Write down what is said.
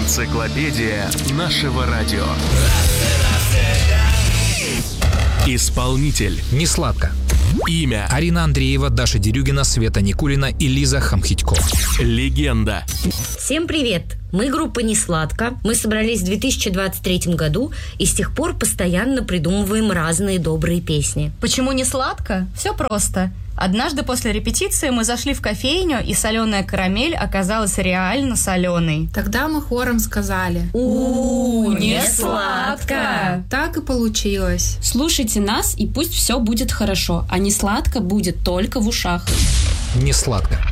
Энциклопедия нашего радио. Исполнитель. Несладко. Имя. Арина Андреева, Даша Дерюгина, Света Никулина и Лиза Хамхитько. Легенда. Всем привет! Мы группа «Несладко». Мы собрались в 2023 году и с тех пор постоянно придумываем разные добрые песни. Почему не сладко? Все просто. Однажды после репетиции мы зашли в кофейню, и соленая карамель оказалась реально соленой. Тогда мы хором сказали: не сладко! Так и получилось. Слушайте нас, и пусть все будет хорошо, а не сладко будет только в ушах. Несладко.